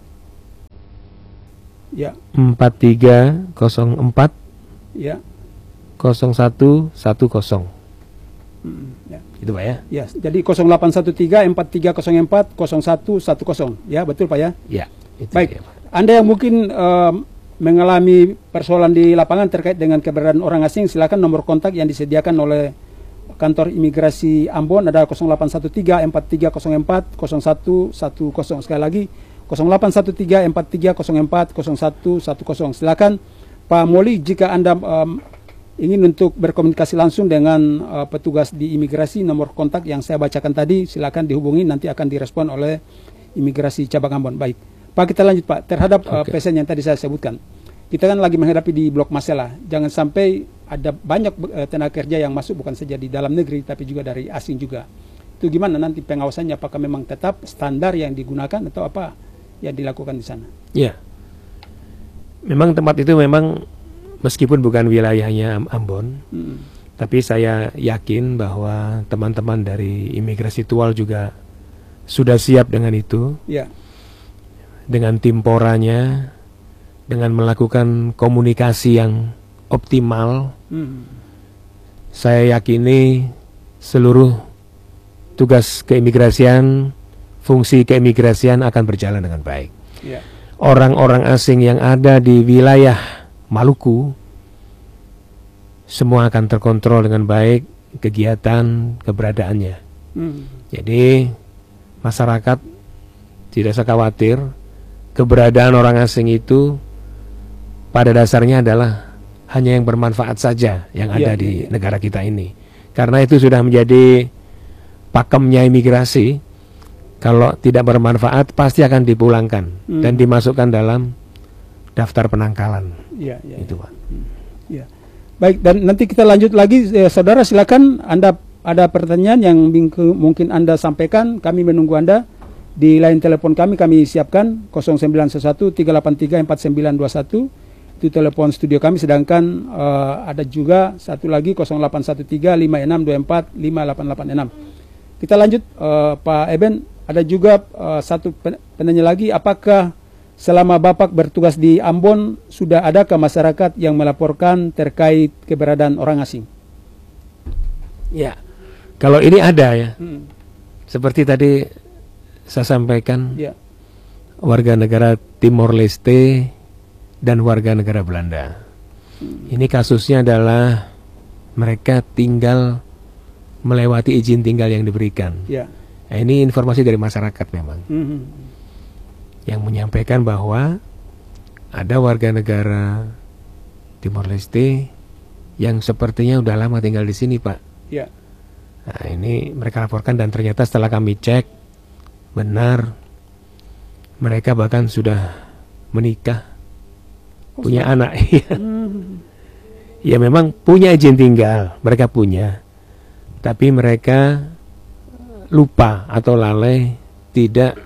Ya. empat tiga nol empat Ya. nol satu satu nol. Hmm, ya. Itu Pak ya? Ya, jadi nol delapan satu tiga empat tiga nol empat nol satu satu nol. Ya, betul Pak ya? Ya. Itu Baik. dia, Pak. Anda yang mungkin um, mengalami persoalan di lapangan terkait dengan keberadaan orang asing, silakan nomor kontak yang disediakan oleh kantor imigrasi Ambon ada nol delapan satu tiga empat tiga nol empat nol satu satu nol. Sekali lagi nol delapan satu tiga empat tiga nol empat nol satu satu nol. Silakan Pak Moli, jika Anda um, ingin untuk berkomunikasi langsung dengan uh, petugas di imigrasi, nomor kontak yang saya bacakan tadi silakan dihubungi, nanti akan direspon oleh imigrasi cabang Ambon. Baik Pak, kita lanjut Pak, terhadap uh, Oke. pesen yang tadi saya sebutkan. Kita kan lagi menghadapi di blok masalah, jangan sampai ada banyak uh, tenaga kerja yang masuk bukan saja di dalam negeri tapi juga dari asing juga. Itu gimana nanti pengawasannya, apakah memang tetap standar yang digunakan atau apa yang dilakukan di sana? Ya. Memang tempat itu memang meskipun bukan wilayahnya Ambon, Hmm. tapi saya yakin bahwa teman-teman dari imigrasi Tual juga sudah siap dengan itu, Ya. dengan tim poranya, dengan melakukan komunikasi yang optimal. Hmm. Saya yakini seluruh tugas keimigrasian, fungsi keimigrasian akan berjalan dengan baik. Ya. Orang-orang asing yang ada di wilayah Maluku semua akan terkontrol dengan baik kegiatan keberadaannya. Hmm. Jadi masyarakat tidak usah khawatir, keberadaan orang asing itu pada dasarnya adalah hanya yang bermanfaat saja yang ada Ya, di ya, ya. negara kita ini. Karena itu sudah menjadi pakemnya imigrasi. Kalau tidak bermanfaat pasti akan dipulangkan Hmm. dan dimasukkan dalam daftar penangkalan. Ya, ya, Itu ya. Pak. Ya. Baik, dan nanti kita lanjut lagi, eh, saudara silakan Anda ada pertanyaan yang minggu- mungkin Anda sampaikan, kami menunggu Anda di line telepon kami, kami siapkan nol sembilan satu tiga delapan tiga empat sembilan dua satu, itu telepon studio kami, sedangkan eh, ada juga satu lagi nol delapan satu tiga lima enam dua empat lima delapan delapan enam. Kita lanjut eh, Pak Eben, ada juga eh, satu pen- penanya lagi, apakah selama Bapak bertugas di Ambon, sudah adakah masyarakat yang melaporkan terkait keberadaan orang asing? Ya, kalau ini ada ya, Hmm. seperti tadi saya sampaikan, Ya. warga negara Timor Leste dan warga negara Belanda. Ini kasusnya adalah mereka tinggal melewati izin tinggal yang diberikan. Ya. Nah, ini informasi dari masyarakat memang, Hmm. yang menyampaikan bahwa ada warga negara Timor Leste yang sepertinya udah lama tinggal di sini, Pak. Ya. Nah, ini mereka laporkan dan ternyata setelah kami cek benar, mereka bahkan sudah menikah, Oh, punya sudah. anak. Hmm. Ya memang punya izin tinggal, mereka punya, tapi mereka lupa atau lalai tidak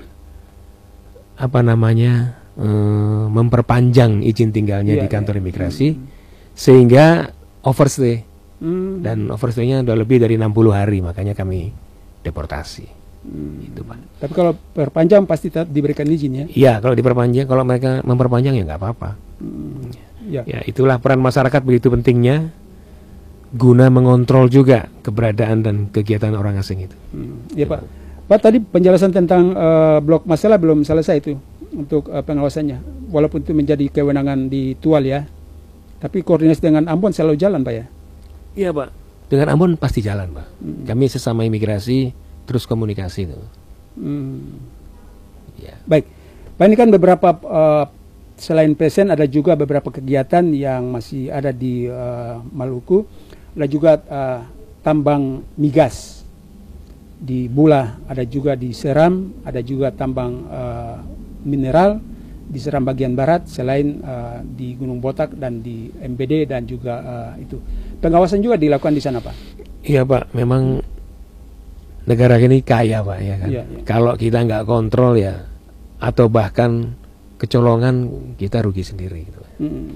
apa namanya eh, memperpanjang izin tinggalnya Ya, di kantor ya. imigrasi, sehingga overstay. Hmm. Dan overstay-nya udah lebih dari enam puluh hari, makanya kami deportasi. Hmm. Itu Pak. Tapi kalau perpanjang pasti tetap diberikan izin ya. Iya, kalau diperpanjang, kalau mereka memperpanjang ya nggak apa-apa. Hmm. Ya. Ya, itulah peran masyarakat begitu pentingnya, guna mengontrol juga keberadaan dan kegiatan orang asing itu. Hmm. Ya Pak. Pak, tadi penjelasan tentang eh, blok masalah belum selesai itu untuk eh, pengawasannya. Walaupun itu menjadi kewenangan di Tual ya. Tapi koordinasi dengan Ambon selalu jalan Pak ya. Iya Pak. Dengan Ambon pasti jalan Pak. Hmm. Kami sesama imigrasi terus komunikasi itu. Hmm. Ya. Baik, Pak, ini kan beberapa uh, selain pesen ada juga beberapa kegiatan yang masih ada di uh, Maluku. Ada juga uh, tambang migas di Bula, ada juga di Seram, ada juga tambang uh, mineral di Seram bagian barat, selain uh, di Gunung Botak dan di M B D dan juga uh, itu. Pengawasan juga dilakukan di sana Pak. Iya Pak, memang negara ini kaya Pak ya kan. Iya, iya. Kalau kita nggak kontrol ya, atau bahkan kecolongan, kita rugi sendiri gitu. Hmm.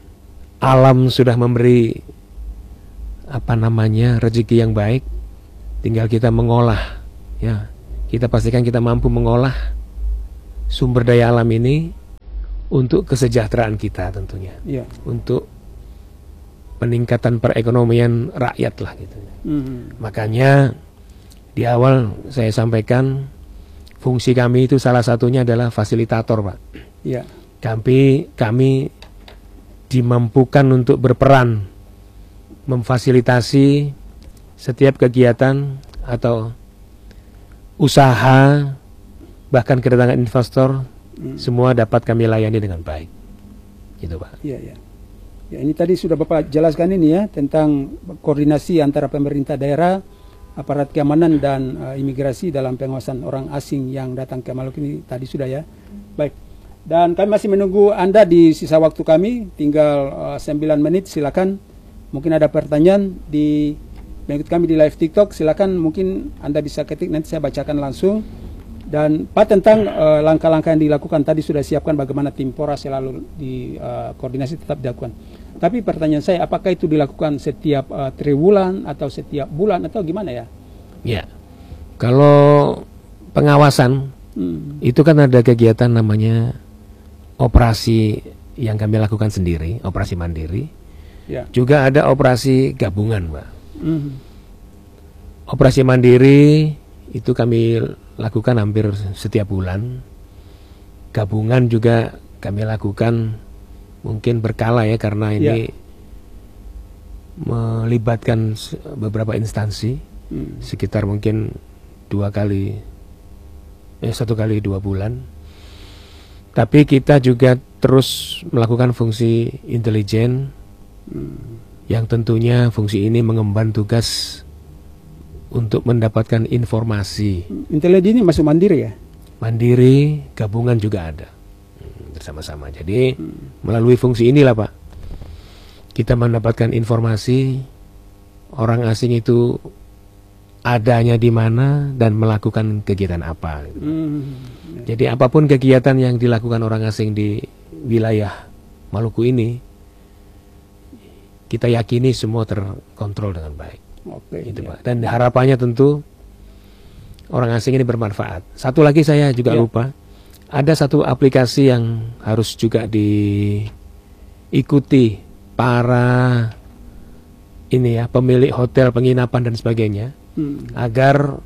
Alam sudah memberi apa namanya rezeki yang baik, tinggal kita mengolah, ya. Kita pastikan kita mampu mengolah sumber daya alam ini untuk kesejahteraan kita tentunya, ya. Untuk peningkatan perekonomian rakyat lah gitu. Mm-hmm. Makanya di awal saya sampaikan fungsi kami itu salah satunya adalah fasilitator, Pak. Ya. Kami kami dimampukan untuk berperan memfasilitasi setiap kegiatan atau usaha, bahkan kedatangan investor, hmm. semua dapat kami layani dengan baik, gitu Pak. Iya, ya. Ya, ini tadi sudah Bapak jelaskan ini ya tentang koordinasi antara pemerintah daerah, aparat keamanan dan uh, imigrasi dalam pengawasan orang asing yang datang ke Maluku ini tadi sudah ya. Baik. Dan kami masih menunggu Anda di sisa waktu kami, tinggal uh, sembilan menit. Silakan. Mungkin ada pertanyaan di mengikut kami di live TikTok, silakan mungkin Anda bisa ketik, nanti saya bacakan langsung. Dan Pak tentang uh, langkah-langkah yang dilakukan tadi sudah siapkan bagaimana tim Pora selalu di uh, koordinasi tetap dilakukan. Tapi pertanyaan saya, apakah itu dilakukan setiap uh, triwulan atau setiap bulan atau gimana ya? Ya, kalau pengawasan hmm. itu kan ada kegiatan namanya operasi yang kami lakukan sendiri, operasi mandiri. Ya. Juga ada operasi gabungan, Pak. Mm-hmm. Operasi mandiri itu kami lakukan hampir setiap bulan. Gabungan juga kami lakukan mungkin berkala ya, karena ini yeah. melibatkan beberapa instansi, mm. sekitar mungkin dua kali, eh satu kali dua bulan. Tapi kita juga terus melakukan fungsi intelijen. mm. Yang tentunya fungsi ini mengemban tugas untuk mendapatkan informasi. Intelijen ini masuk mandiri ya? Mandiri, gabungan juga ada bersama-sama. Jadi hmm. melalui fungsi inilah Pak, kita mendapatkan informasi orang asing itu adanya di mana dan melakukan kegiatan apa. Hmm. Jadi apapun kegiatan yang dilakukan orang asing di wilayah Maluku ini, kita yakini semua terkontrol dengan baik. Oke, gitu, ya. Pak. Dan harapannya tentu orang asing ini bermanfaat. Satu lagi saya juga ya. lupa, ada satu aplikasi yang harus juga diikuti para ini ya, pemilik hotel, penginapan dan sebagainya, hmm. agar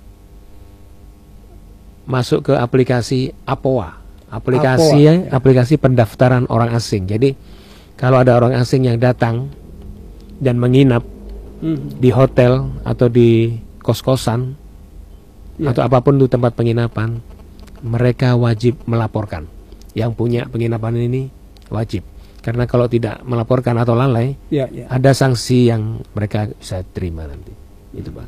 masuk ke aplikasi APOA, aplikasi APOA, ya. aplikasi pendaftaran orang asing. Jadi kalau ada orang asing yang datang dan menginap hmm. di hotel atau di kos-kosan ya. atau apapun itu tempat penginapan, mereka wajib melaporkan. Yang punya penginapan ini wajib, karena kalau tidak melaporkan atau lalai ya, ya. ada sanksi yang mereka bisa terima nanti. Itu Pak.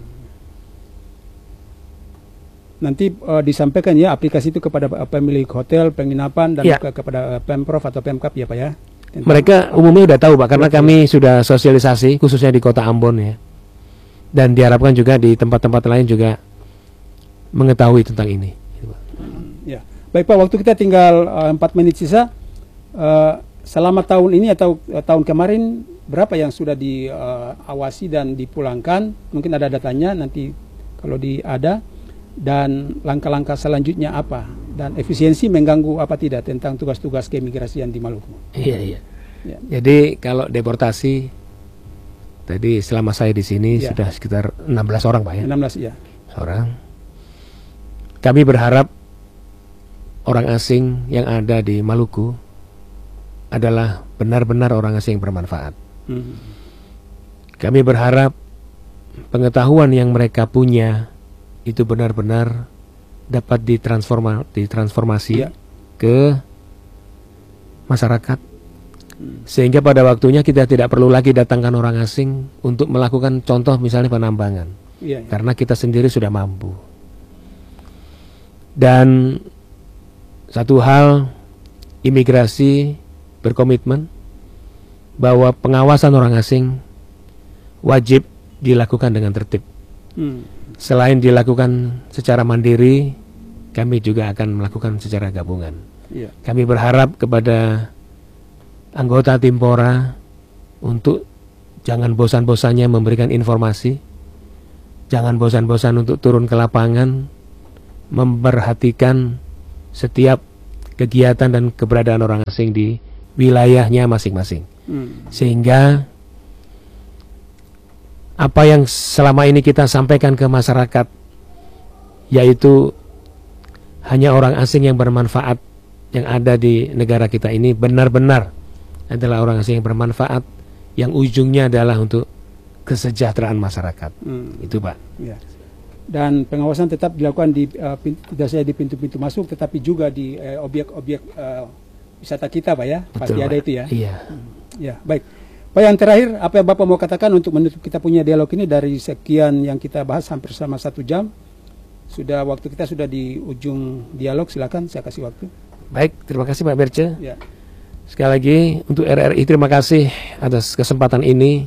Nanti uh, disampaikan ya aplikasi itu kepada pemilik hotel, penginapan dan ya. ke kepada Pemprov atau Pemkap ya Pak ya. Mereka umumnya sudah tahu Pak, karena kami sudah sosialisasi khususnya di Kota Ambon ya. Dan diharapkan juga di tempat-tempat lain juga mengetahui tentang ini. Ya, baik Pak, waktu kita tinggal empat uh, menit sisa. Uh, selama tahun ini atau uh, tahun kemarin berapa yang sudah diawasi uh, dan dipulangkan? Mungkin ada datanya nanti kalau di ada. Dan langkah-langkah selanjutnya apa, dan efisiensi mengganggu apa tidak tentang tugas-tugas keimigrasian di Maluku. Iya iya. Ya. Jadi kalau deportasi tadi selama saya di sini ya. sudah sekitar enam belas orang Pak ya. enam belas ya. Orang. Kami berharap orang asing yang ada di Maluku adalah benar-benar orang asing yang bermanfaat. Hmm. Kami berharap pengetahuan yang mereka punya itu benar-benar dapat ditransforma, ditransformasi ya. ke masyarakat, sehingga pada waktunya kita tidak perlu lagi datangkan orang asing untuk melakukan contoh misalnya penambangan, ya, ya. karena kita sendiri sudah mampu. Dan satu hal, imigrasi berkomitmen bahwa pengawasan orang asing wajib dilakukan dengan tertib. Hmm. Selain dilakukan secara mandiri, kami juga akan melakukan secara gabungan. Ya. Kami berharap kepada anggota tim Pora untuk jangan bosan-bosannya memberikan informasi, jangan bosan-bosan untuk turun ke lapangan, memperhatikan setiap kegiatan dan keberadaan orang asing di wilayahnya masing-masing. Hmm. Sehingga apa yang selama ini kita sampaikan ke masyarakat, yaitu hanya orang asing yang bermanfaat yang ada di negara kita ini, benar-benar adalah orang asing yang bermanfaat, yang ujungnya adalah untuk kesejahteraan masyarakat. Hmm. Itu Pak. Ya. Dan pengawasan tetap dilakukan di uh, pintu, tidak saja di pintu-pintu masuk, tetapi juga di objek-objek uh, uh, wisata kita, Pak ya. Betul, pasti Pak. Ada itu ya. Iya. Hmm. Ya, baik. Pak, yang terakhir, apa yang Bapak mau katakan untuk menutup kita punya dialog ini? Dari sekian yang kita bahas hampir selama satu jam, sudah waktu kita sudah di ujung dialog. Silakan, saya kasih waktu. Baik, terima kasih Pak Berce. Ya. Sekali lagi untuk R R I terima kasih atas kesempatan ini.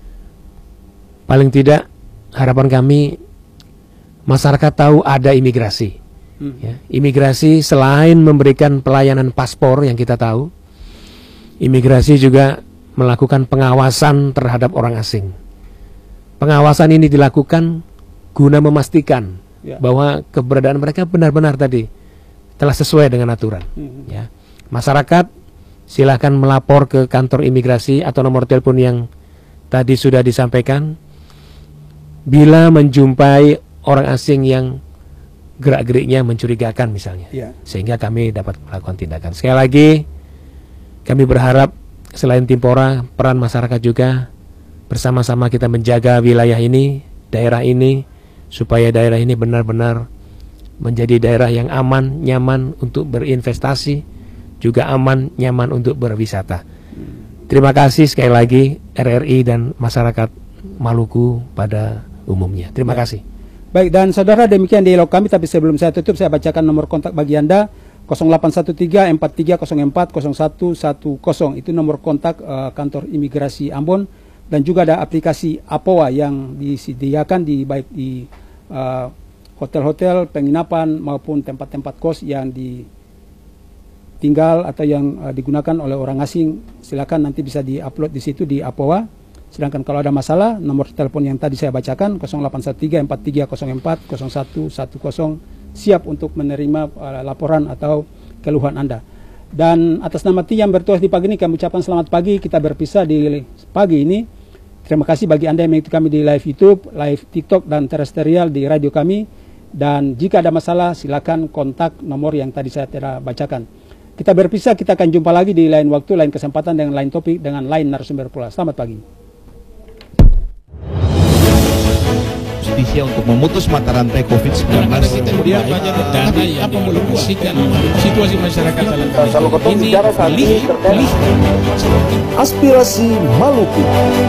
Paling tidak harapan kami masyarakat tahu ada imigrasi. Hmm. Ya, imigrasi selain memberikan pelayanan paspor yang kita tahu, imigrasi juga melakukan pengawasan terhadap orang asing. Pengawasan ini dilakukan guna memastikan ya. bahwa keberadaan mereka benar-benar tadi telah sesuai dengan aturan. Hmm. Ya. Masyarakat silakan melapor ke kantor imigrasi atau nomor telepon yang tadi sudah disampaikan bila menjumpai orang asing yang gerak-geriknya mencurigakan misalnya, ya. Sehingga kami dapat melakukan tindakan. Sekali lagi kami berharap selain Timpora, peran masyarakat juga bersama-sama kita menjaga wilayah ini, daerah ini, supaya daerah ini benar-benar menjadi daerah yang aman, nyaman untuk berinvestasi, juga aman, nyaman untuk berwisata. Terima kasih sekali lagi R R I dan masyarakat Maluku pada umumnya. Terima ya. kasih. Baik, dan saudara, demikian dialog kami, tapi sebelum saya tutup, saya bacakan nomor kontak bagi Anda, nol delapan satu tiga empat tiga nol empat nol satu satu nol. Itu nomor kontak uh, kantor imigrasi Ambon, dan juga ada aplikasi Apoa yang disediakan di baik di uh, hotel-hotel, penginapan maupun tempat-tempat kos yang ditinggal atau yang uh, digunakan oleh orang asing. Silakan nanti bisa di-upload di situ di Apoa. Sedangkan kalau ada masalah, nomor telepon yang tadi saya bacakan nol delapan satu tiga empat tiga nol empat nol satu satu nol siap untuk menerima uh, laporan atau keluhan Anda. Dan atas nama tim yang bertugas di pagi ini kami ucapkan selamat pagi. Kita berpisah di pagi ini. Terima kasih bagi Anda yang mengikuti kami di live YouTube, live TikTok, dan terestrial di radio kami. Dan jika ada masalah, silakan kontak nomor yang tadi saya telah bacakan. Kita berpisah, kita akan jumpa lagi di lain waktu, lain kesempatan, dengan lain topik, dengan lain narasumber pula. Selamat pagi. Justisia untuk memutus mata rantai COVID sembilan belas. Kita dia banyak dana yang dialokasikan situasi masyarakat dalam ini. Ini Aspirasi Maluku.